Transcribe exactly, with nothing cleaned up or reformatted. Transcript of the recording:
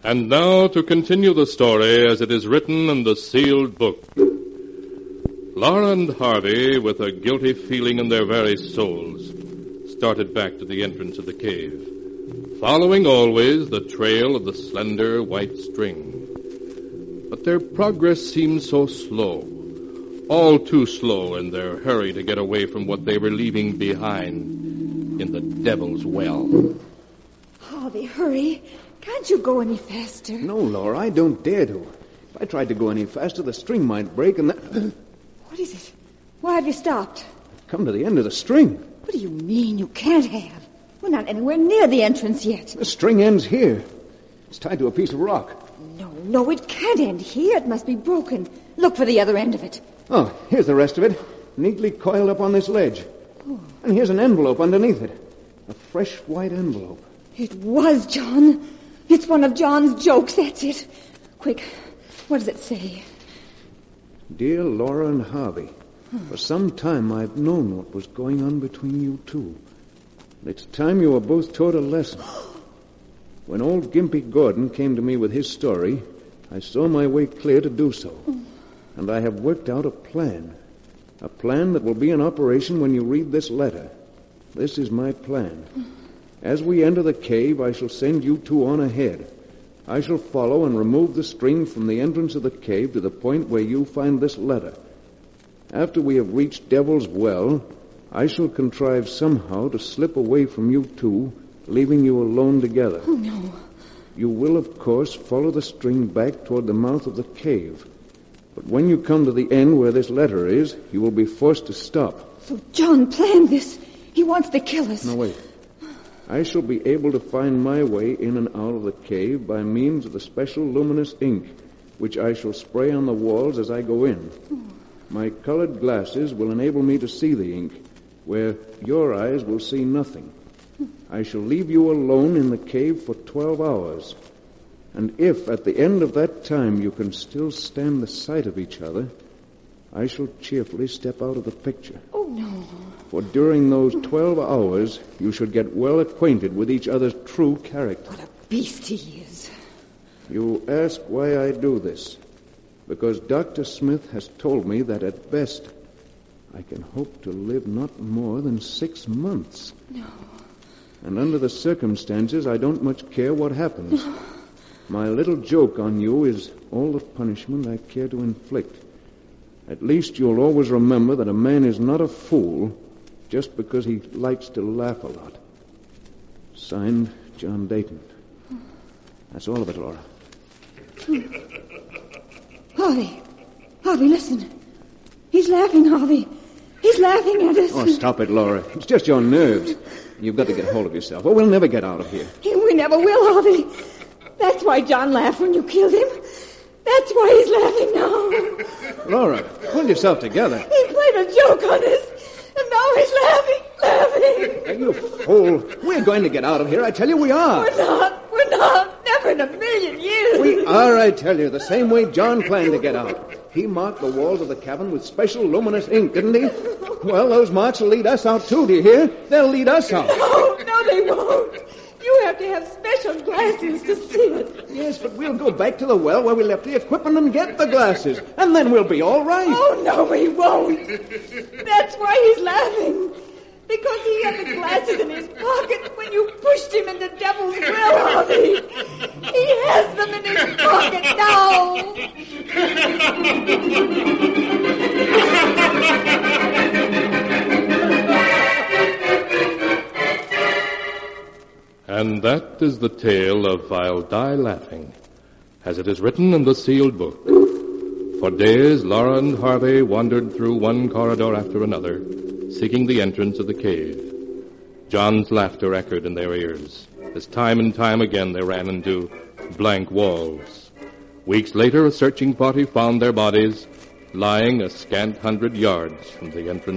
And now to continue the story as it is written in the sealed book. Laura and Harvey, with a guilty feeling in their very souls, started back to the entrance of the cave, following always the trail of the slender white string. But their progress seemed so slow, all too slow in their hurry to get away from what they were leaving behind in the Devil's Well. Harvey, hurry. Can't you go any faster? No, Laura, I don't dare to. If I tried to go any faster, the string might break and that... What is it? Why have you stopped? I've come to the end of the string. What do you mean you can't have? We're not anywhere near the entrance yet. The string ends here. It's tied to a piece of rock. No, no, it can't end here. It must be broken. Look for the other end of it. Oh, here's the rest of it, neatly coiled up on this ledge. Oh. And here's an envelope underneath it. A fresh white envelope. It was John. It's one of John's jokes, that's it. Quick, what does it say? Dear Laura and Harvey, for some time I've known what was going on between you two. It's time you were both taught a lesson. When old Gimpy Gordon came to me with his story, I saw my way clear to do so. And I have worked out a plan. A plan that will be in operation when you read this letter. This is my plan. As we enter the cave, I shall send you two on ahead. I shall follow and remove the string from the entrance of the cave to the point where you find this letter. After we have reached Devil's Well, I shall contrive somehow to slip away from you two, leaving you alone together. Oh, no. You will, of course, follow the string back toward the mouth of the cave. But when you come to the end where this letter is, you will be forced to stop. So John planned this. He wants to kill us. No, wait. I shall be able to find my way in and out of the cave by means of the special luminous ink, which I shall spray on the walls as I go in. My colored glasses will enable me to see the ink, where your eyes will see nothing. I shall leave you alone in the cave for twelve hours. And if, at the end of that time, you can still stand the sight of each other, I shall cheerfully step out of the picture. Oh, no. For during those twelve hours, you should get well acquainted with each other's true character. What a beast he is. You ask why I do this. Because Doctor Smith has told me that at best, I can hope to live not more than six months. No. And under the circumstances, I don't much care what happens. My little joke on you is all the punishment I care to inflict. At least you'll always remember that a man is not a fool just because he likes to laugh a lot. Signed, John Dayton. That's all of it, Laura. Harvey. Harvey, listen. He's laughing, Harvey. He's laughing at us. Oh, stop it, Laura. It's just your nerves. You've got to get hold of yourself, or we'll never get out of here. We never will, Harvey. That's why John laughed when you killed him. That's why he's laughing now. Laura, pull yourself together. He played a joke on us, and now he's laughing, laughing. Are you fool? We're going to get out of here. I tell you we are. We're not. We're not. Never in a million years. We are, I tell you, the same way John planned to get out. He marked the walls of the cabin with special luminous ink, didn't he? Well, those marks will lead us out, too, do you hear? They'll lead us out. No, no, they won't. You have to have special glasses to see it. Yes, but we'll go back to the well where we left the equipment and get the glasses. And then we'll be all right. Oh, no, we won't. That's why he's laughing. Because he had the glasses in his pocket when you pushed him in the Devil's Well, Harvey. He has them in his pocket now. And that is the tale of I'll Die Laughing, as it is written in the sealed book. For days, Laura and Harvey wandered through one corridor after another, seeking the entrance of the cave. John's laughter echoed in their ears, as time and time again they ran into blank walls. Weeks later, a searching party found their bodies lying a scant hundred yards from the entrance